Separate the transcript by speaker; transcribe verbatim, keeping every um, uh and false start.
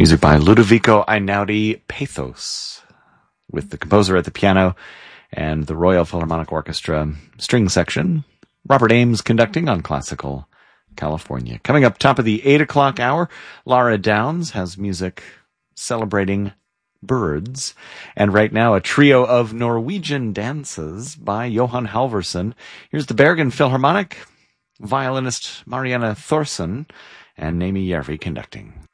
Speaker 1: Music by Ludovico Einaudi, Pathos, with the composer at the piano and the Royal Philharmonic Orchestra string section. Robert Ames conducting on Classical California. Coming up top of the eight o'clock hour, Laura Downs has music celebrating birds. And right now, a trio of Norwegian dances by Johan Halvorsen. Here's the Bergen Philharmonic, violinist Marianne Thorsen, and Naomi Järvi conducting.